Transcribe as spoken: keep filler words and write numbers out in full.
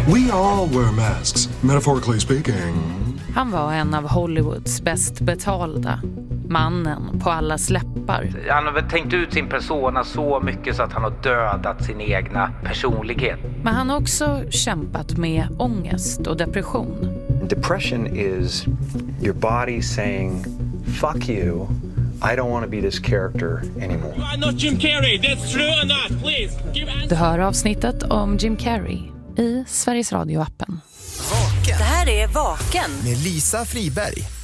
We all wear masks, metaphorically speaking. Han var en av Hollywoods bäst betalda. Mannen på allas läppar. Han har väl tänkt ut sin persona så mycket så att han har dödat sin egna personlighet. Men han har också kämpat med ångest och depression. Depression is your body saying, fuck you, I don't want to be this character anymore. You are not Jim Carrey, that's true or not, please. Give Du hör avsnittet om Jim Carrey i Sveriges Radio-appen. Vaken. Det här är Vaken Med Lisa Friberg.